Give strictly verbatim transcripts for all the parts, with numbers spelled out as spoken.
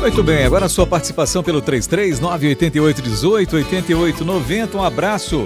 Muito bem, agora a sua participação pelo três três nove oito oito um oito oito oito nove zero. Um abraço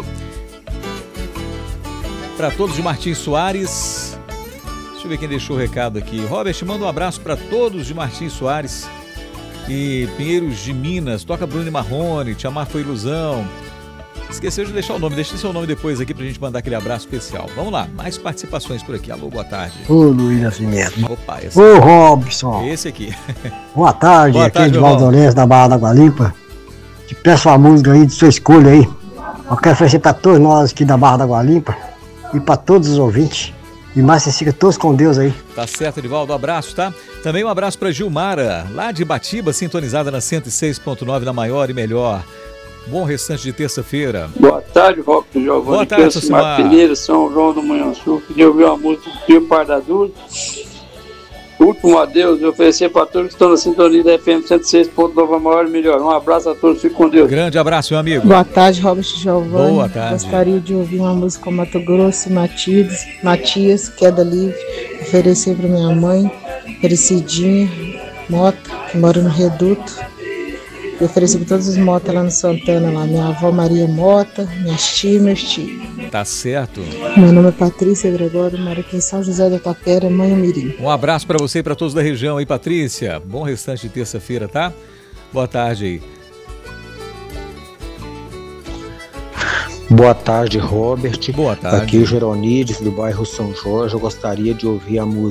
para todos de Martins Soares. Deixa eu ver quem deixou o recado aqui. Robert, manda um abraço para todos de Martins Soares e Pinheiros de Minas. Toca Bruno e Marrone, Te Amar Foi Ilusão. Esqueceu de deixar o nome, deixa seu nome depois aqui pra gente mandar aquele abraço especial. Vamos lá, mais participações por aqui. Alô, boa tarde. Ô, Luiz Nascimento. Opa, esse Ô, Robson. Esse aqui. Boa tarde, Boa aqui tarde, é de meu irmão. Valdorense, da Barra da Água Limpa. Te peço uma música aí de sua escolha aí. Eu quero oferecer pra todos nós aqui da Barra da Água Limpa e pra todos os ouvintes. E mais vocês ficam todos com Deus aí. Tá certo, Edivaldo, abraço, tá? Também um abraço pra Gilmara, lá de Batiba, sintonizada na cento e seis ponto nove, na maior e melhor. Bom restante de terça-feira. Boa tarde, Robson Giovanni. Boa tarde, Sosimar. Pereira, São João do Manhuaçu. Queria ouvir uma música do Trio Pardadura. Último adeus, eu oferecer para todos que estão na sintonia da F M cento e seis ponto nove, a maior e melhor. Um abraço a todos, fique com Deus. Grande abraço, meu amigo. Boa tarde, Robert Giovanni. Boa tarde. Gostaria de ouvir uma música com Mato Grosso e Matias, Matias, Queda Livre. Oferecer para minha mãe, Pericidinha Mota, que mora no Reduto. E oferecer para todos os Mota lá no Santana, lá. Minha avó Maria Mota, minhas tias, meus tios. Tá certo. Meu nome é Patrícia Gregório, moro aqui em São José da Tapera, Mãe Mirim. Um abraço pra você e pra todos da região aí, Patrícia. Bom restante de terça-feira, tá? Boa tarde aí. Boa tarde, Robert. Boa tarde. Aqui é o Geronides, do bairro São Jorge. Eu gostaria de ouvir a música